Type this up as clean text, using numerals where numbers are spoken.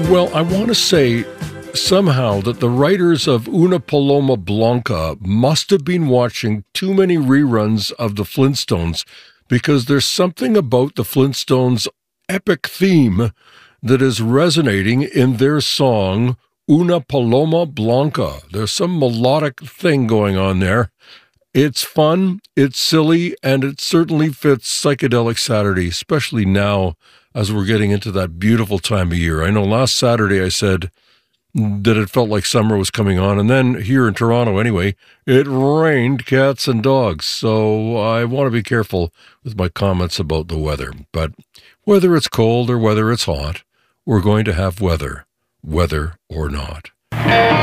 Well, I want to say somehow that the writers of Una Paloma Blanca must have been watching too many reruns of the Flintstones because there's something about the Flintstones' epic theme that is resonating in their song Una Paloma Blanca. There's some melodic thing going on there. It's fun, it's silly, and it certainly fits Psychedelic Saturday, especially now as we're getting into that beautiful time of year. I know last Saturday I said that it felt like summer was coming on, and then here in Toronto anyway, it rained cats and dogs, so I want to be careful with my comments about the weather. But whether it's cold or whether it's hot, we're going to have weather or not.